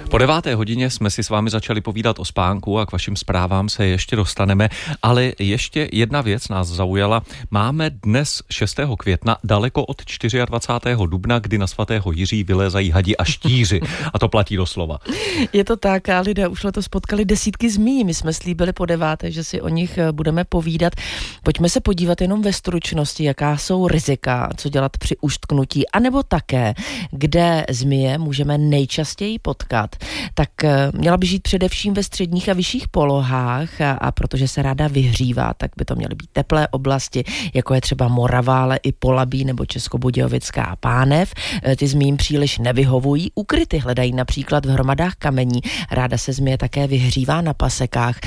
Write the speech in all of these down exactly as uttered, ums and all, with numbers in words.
Po deváté hodině jsme si s vámi začali povídat o spánku a k vašim zprávám se ještě dostaneme, ale ještě jedna věc nás zaujala. Máme dnes šestého května daleko od dvacátého čtvrtého dubna, kdy na svatého Jiří vylézají hadi a štíři. A to platí doslova. Je to tak a lidé už letos potkali desítky zmí. My jsme slíbili po deváté, že si o nich budeme povídat. Pojďme se podívat jenom ve stručnosti, jaká jsou rizika, co dělat při uštknutí, anebo také, kde zmije můžeme nejčastěji potkat. Tak měla by žít především ve středních a vyšších polohách a, a protože se ráda vyhřívá, tak by to měly být teplé oblasti, jako je třeba Morava, ale i Polabí nebo Českobudějovická Pánev. Ty zmijím příliš nevyhovují. Ukryty hledají například v hromadách kamení. Ráda se zmije také vyhřívá na pasekách.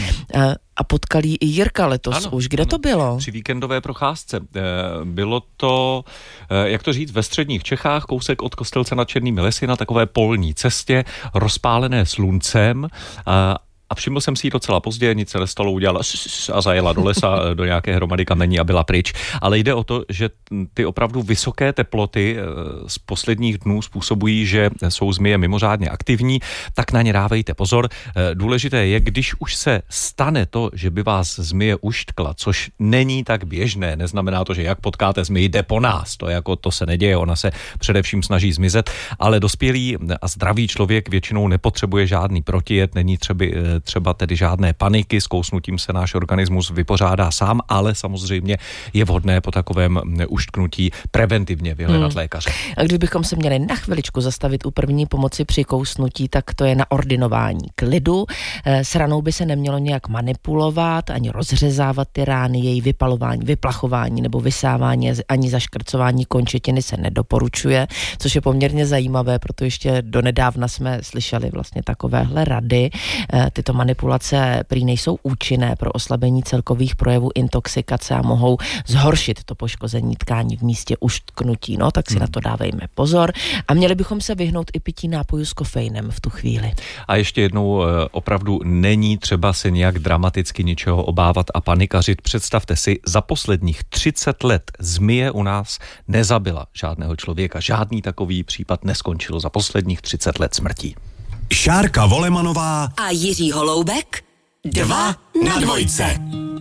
A potkal jí i Jirka letos ano, už. Kde ano. to bylo? Při víkendové procházce. Bylo to, jak to říct, ve středních Čechách, kousek od Kostelce nad Černými lesy na takové polní cestě, rozpálené sluncem. A A všiml jsem si ji docela pozdě, nic se nestalo, udělala a zajela do lesa, do nějaké hromady kamení a byla pryč. Ale jde o to, že ty opravdu vysoké teploty z posledních dnů způsobují, že jsou zmije mimořádně aktivní, tak na ně dávejte pozor. Důležité je, když už se stane to, že by vás zmije uštkla, což není tak běžné, neznamená to, že jak potkáte zmiji, jde po nás, to, jako, to se neděje, ona se především snaží zmizet, ale dospělý a zdravý člověk většinou nepotřebuje žádný protijed, není třeba třeba tedy žádné paniky, s kousnutím se náš organismus vypořádá sám, ale samozřejmě je vhodné po takovém uštknutí preventivně vyhledat hmm. lékaře. A kdybychom se měli na chviličku zastavit u první pomoci při kousnutí, tak to je na ordinování klidu. S ranou by se nemělo nějak manipulovat, ani rozřezávat ty rány, její vypalování, vyplachování nebo vysávání, ani zaškrcování končetiny se nedoporučuje, což je poměrně zajímavé, protože ještě donedávna jsme slyšeli vlastně takovéhle rady. Tyto manipulace prý nejsou účinné pro oslabení celkových projevů intoxikace a mohou zhoršit to poškození tkání v místě uštknutí. No, tak si hmm. na to dávejme pozor. A měli bychom se vyhnout i pití nápojů s kofeinem v tu chvíli. A ještě jednou, opravdu není třeba se nějak dramaticky ničeho obávat a panikařit. Představte si, za posledních třicet let zmije u nás nezabila žádného člověka. Žádný takový případ neskončil za posledních třicet let smrtí. Šárka Volemanová a Jiří Holoubek. Dva na dvojce.